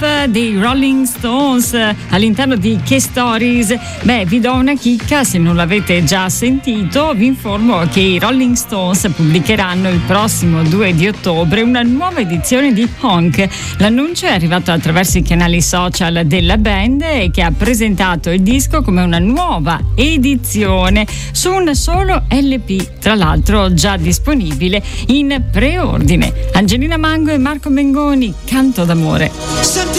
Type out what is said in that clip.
dei Rolling Stones all'interno di Che Stories. Vi do una chicca, se non l'avete già sentito vi informo che i Rolling Stones pubblicheranno il prossimo 2 di ottobre una nuova edizione di Honk. L'annuncio è arrivato attraverso i canali social della band, che ha presentato il disco come una nuova edizione su un solo LP, tra l'altro già disponibile in preordine. Angelina Mango e Marco Mengoni, Canto d'amore. Senti